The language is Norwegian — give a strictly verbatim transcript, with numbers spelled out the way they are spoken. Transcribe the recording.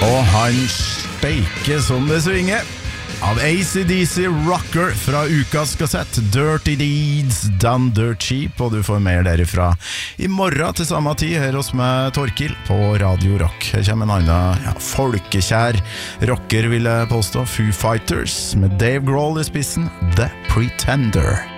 Og han steike som det svinger. Av A C D C Rocker fra ukas kassett Dirty Deeds Done Dirt Cheap. Og du får mer derifra i morgen til samme tid her hos meg, Torkil, på Radio Rock. Her kommer en annen ja, folkekjær rocker, vil jeg påstå, Foo Fighters, med Dave Grohl i spissen, The Pretender.